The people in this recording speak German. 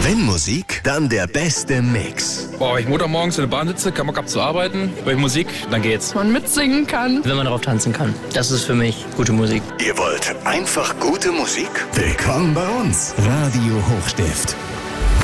Wenn Musik, dann der beste Mix. Boah, wenn ich montagsmorgens in der Bahn sitze, keinen Bock hab zu arbeiten, höre ich Musik, dann geht's. Man mitsingen kann. Wenn man darauf tanzen kann. Das ist für mich gute Musik. Ihr wollt einfach gute Musik? Willkommen bei uns. Radio Hochstift.